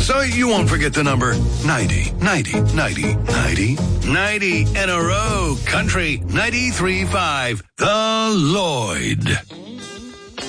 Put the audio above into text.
So you won't forget the number 90, 90, 90, 90, 90 in a row. Country 93.5, The Lloyd.